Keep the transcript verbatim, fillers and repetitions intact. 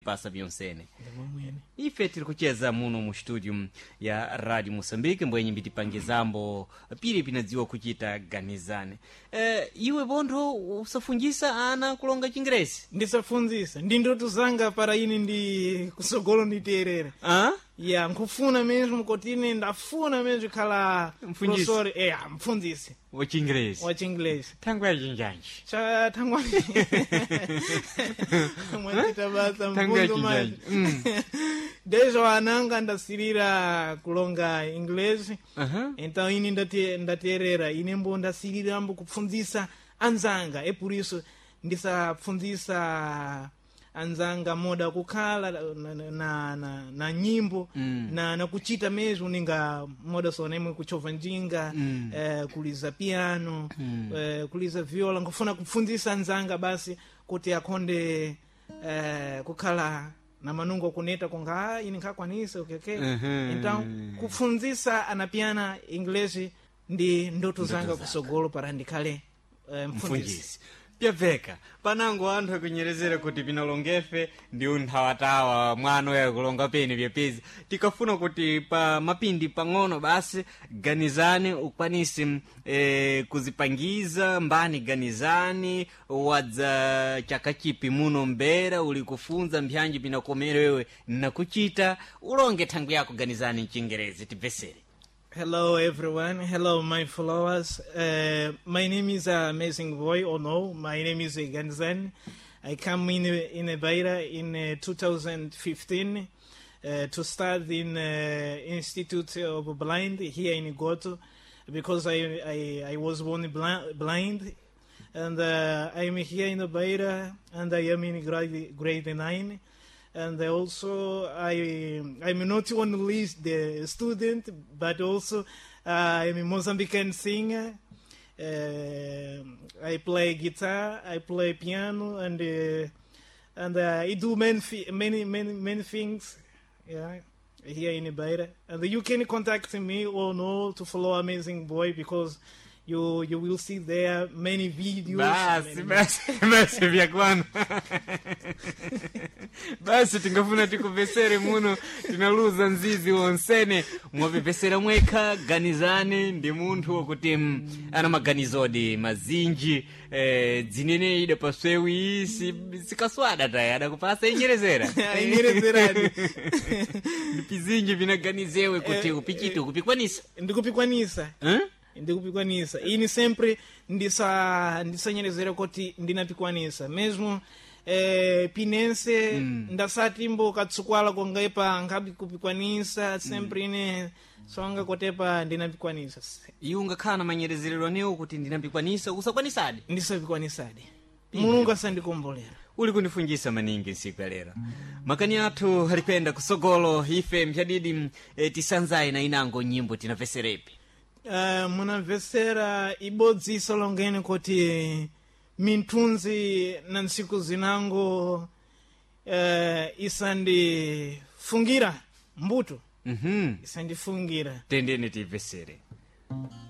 pasa vyonsene ife tiri kucheza muno mu studio ya Radio Mozambique mbwenye mbitipangizambo pili pinadziwa kuchita ganizane. Eh, iwe bondo usafunjisa ana kulonga Chingerezi? Ndisafunjisa, ndi ndoto zanga para ini ndi kusogolo nditerera. Ah? Ya, nkufuna mesmo kotine ndafuna mesmo kala professor, eh, mfunzisi. Wa Chingerezi. Wa Chingerezi. Tangwa jinjanji. Cha tangwa. Mwatita basa mfunzo maji. Dejo ananga ndasirira kulonga English. Uh-huh. Então ini ndate ndaterera ine mbo ndasirira mbo kupfunzisa anzanga. E por isso ndisapfunzisa anzanga moda kukhala na na, na, na nyimbo mm. na na kuchita mesmo ninga moda sonemo kuchova njinga mm. eh, kuliza piano mm. eh, kuliza viola ngofuna kupfunzisa anzanga basi kuti akonde eh, kukhala na manungo kuneta konga ini nkakwanisa ukeke uh-huh. então kupfunzisa anapiana English ndi ndoto zanga kusogolo para ndikale eh, mfunzisi. Pyaveka panango anthu akunyerezera kuti pinalongefe ndi unthawatawa mwano ya kulonga pene vyapezi tikafuna kuti pa mapindi pang'ono basi ganizani ukwanisi e, kuzipangiza mbani ganizani wadza chaka chipi muno mbera uli kufunza mpyanji pinakomero wewe nakuchita ulonge thangu yako ganizani Mchingerezi tibvesere. Hello everyone, hello my followers. Uh, my name is uh, Amazing Boy, or no, my name is Ganzan. I come in in a Beira in uh, two thousand fifteen uh, to start in uh, Institute of Blind here in Goto because I I, I was born blind and uh, I'm here in the Beira and I am in grade grade nine. And also, I, I'm not only the student, but also uh, I'm a Mozambican singer. Uh, I play guitar, I play piano, and uh, and uh, I do many, many, many, many things. Yeah, here in Beira. And you can contact me or no to follow Amazing Boy because you you will see there many videos. Basi basi basi vya kwanu. Basi tingafuna tikuvesere muno tinaluza nzizi wonsene mwavipesera mweka ganizani ndi munthu wokuti ana maganizodi mazinji eh, dzinene ida paswewi isi sikaswada taya adakupasa inyerezera. Inyerezerani. Ndipizinji vinaganizewe kuti upichite ukupikwanisa. Ndikupikwanisa. Eh? Ndikupikwanisa ini sempre ndisa ndisanyerezera kuti ndinapikwanisa mesmo eh pinense mm. ndasati mbo katsukwala kongaipa ngabi kupikwanisa sempre ine songa kotepa ndinapikwanisa iwe ungakhala manyerezerero newo kuti ndinapikwanisa usakwanisadi ndisapikwanisadi mulungu asandikombolera uli kundifunjisa maningi nsiku ya lero makani athu halipenda kusogolo ife mphadidi e, tisanzaye na inango nyimbo tinaveserepi. Uh, munamvesera ibodzi isolongeni kuti mintunzi na nsiku zinango uh, isandifungira mbuto mhm isandifungira tendeni tivesere.